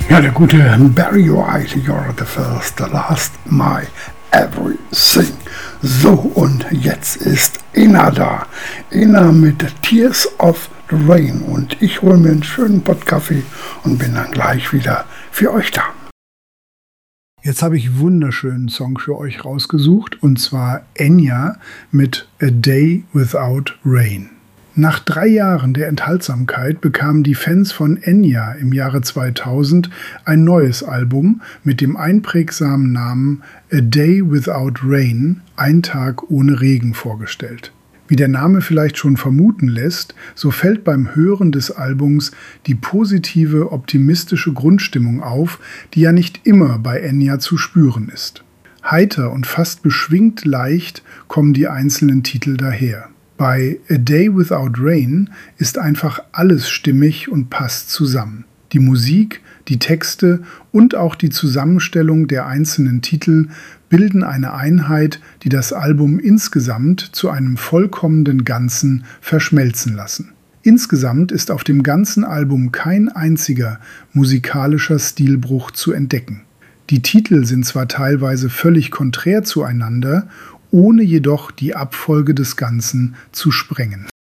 Ja, der gute Barry White, You're the first, the last, my everything. So, und jetzt ist Inna da. Inna mit Tears of the Rain. Und ich hole mir einen schönen Pott Kaffee und bin dann gleich wieder für euch da. Jetzt habe ich einen wunderschönen Song für euch rausgesucht, und zwar Enya mit A Day Without Rain. Nach 3 Jahren der Enthaltsamkeit bekamen die Fans von Enya im Jahre 2000 ein neues Album mit dem einprägsamen Namen A Day Without Rain, ein Tag ohne Regen, vorgestellt. Wie der Name vielleicht schon vermuten lässt, so fällt beim Hören des Albums die positive, optimistische Grundstimmung auf, die ja nicht immer bei Enya zu spüren ist. Heiter und fast beschwingt leicht kommen die einzelnen Titel daher. Bei A Day Without Rain ist einfach alles stimmig und passt zusammen. Die Musik, die Texte und auch die Zusammenstellung der einzelnen Titel bilden eine Einheit, die das Album insgesamt zu einem vollkommenen Ganzen verschmelzen lassen. Insgesamt ist auf dem ganzen Album kein einziger musikalischer Stilbruch zu entdecken. Die Titel sind zwar teilweise völlig konträr zueinander, ohne jedoch die Abfolge des Ganzen zu sprengen.